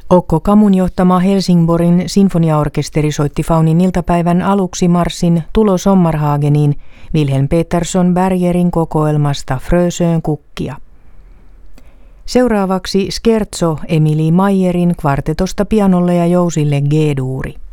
Okko Kamun johtama Helsingborgin sinfoniaorkesteri soitti Faunin iltapäivän aluksi marssin Tulo Sommarhageniin Wilhelm Petersson Bergerin kokoelmasta Frösön kukkia. Seuraavaksi scherzo Emilie Mayerin kvartetosta pianolle ja jousille G-duuri.